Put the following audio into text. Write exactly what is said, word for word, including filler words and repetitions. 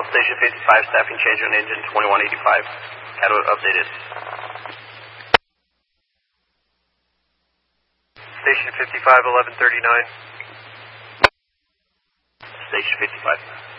Station fifty-five, staffing change on engine twenty-one eighty-five. Cato updated. Station fifty-five, eleven thirty-nine. Station fifty-five.